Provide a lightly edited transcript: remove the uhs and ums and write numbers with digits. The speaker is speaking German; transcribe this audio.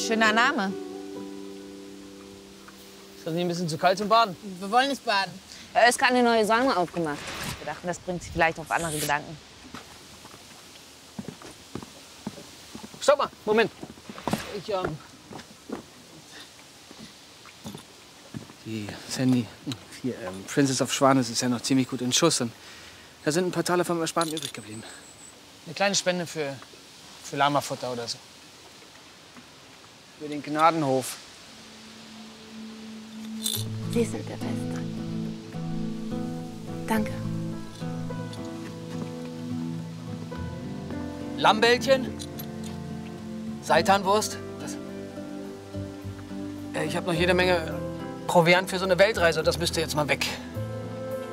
Schöner Name. Ist das nicht ein bisschen zu kalt zum Baden? Wir wollen nicht baden. Herr Oesker hat eine neue Sauna aufgemacht. Wir dachten, das bringt Sie vielleicht auf andere Gedanken. Stopp mal, Moment. Die Sandy, hier, Princess of Schwanes ist ja noch ziemlich gut in Schuss. Und da sind ein paar Taler vom Ersparten übrig geblieben. Eine kleine Spende für Lamafutter oder so. Für den Gnadenhof. Sie sind der Beste. Danke. Lammbällchen? Seitanwurst? Ich habe noch jede Menge Proviant für so eine Weltreise. Das müsste jetzt mal weg.